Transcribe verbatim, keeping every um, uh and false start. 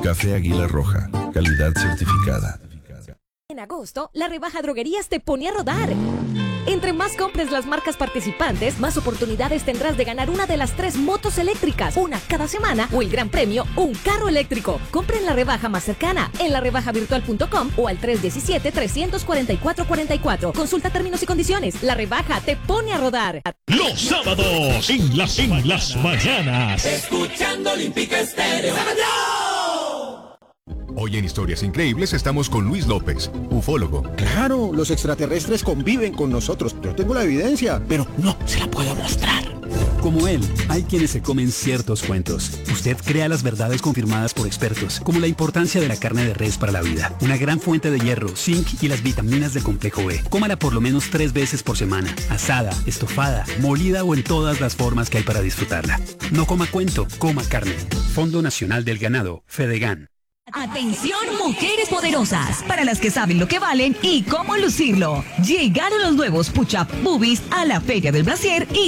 Café Águila Roja, calidad certificada. En agosto, la rebaja Droguerías te pone a rodar. Entre más compres las marcas participantes, más oportunidades tendrás de ganar una de las tres motos eléctricas, una cada semana, o el gran premio, un carro eléctrico. Compra en la rebaja más cercana, en la rebaja virtual punto com o al tres uno siete, tres cuatro cuatro, cuatro cuatro. Consulta términos y condiciones. La rebaja te pone a rodar. Los sábados en las, en las mañanas. Escuchando Olímpica Estéreo. Hoy en Historias Increíbles estamos con Luis López, ufólogo. Claro, los extraterrestres conviven con nosotros. Yo tengo la evidencia, pero no se la puedo mostrar. Como él, hay quienes se comen ciertos cuentos. Usted crea las verdades confirmadas por expertos, como la importancia de la carne de res para la vida, una gran fuente de hierro, zinc y las vitaminas del complejo B. Cómala por lo menos tres veces por semana, asada, estofada, molida o en todas las formas que hay para disfrutarla. No coma cuento, coma carne. Fondo Nacional del Ganado, Fedegan. Atención, mujeres poderosas, para las que saben lo que valen y cómo lucirlo. Llegaron los nuevos Push-Up Boobies a la Feria del Brasier y